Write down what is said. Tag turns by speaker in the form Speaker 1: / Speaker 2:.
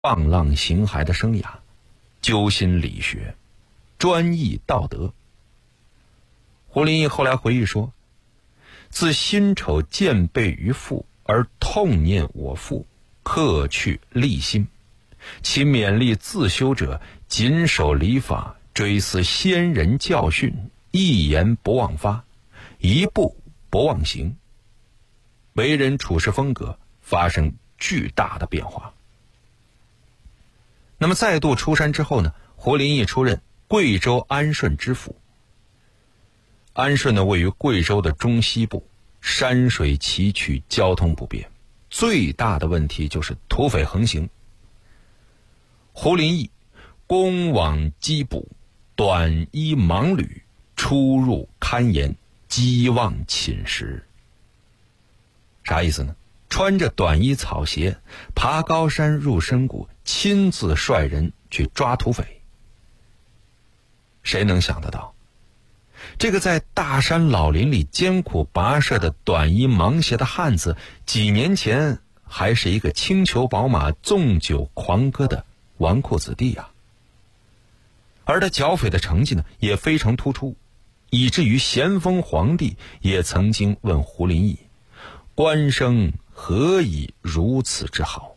Speaker 1: 放浪形骸的生涯，究心理学，专一道德。胡林翼后来回忆说，自辛丑见背于父而痛念我父，克去立心，其勉励自修者谨守礼法，追思先人教训，一言不忘发，一步不忘行，为人处事风格发生巨大的变化。那么再度出山之后呢，胡林翼出任贵州安顺知府。安顺呢，位于贵州的中西部，山水崎岖，交通不便，最大的问题就是土匪横行。胡林翼公往缉捕，短衣盲履，出入堪严，积妄寝食。啥意思呢？穿着短衣草鞋，爬高山入深谷，亲自率人去抓土匪。谁能想得到，这个在大山老林里艰苦跋涉的短衣盲鞋的汉子，几年前还是一个轻裘宝马纵酒狂歌的纨绔子弟啊。而他剿匪的成绩呢，也非常突出，以至于咸丰皇帝也曾经问胡林翼，官生何以如此之好。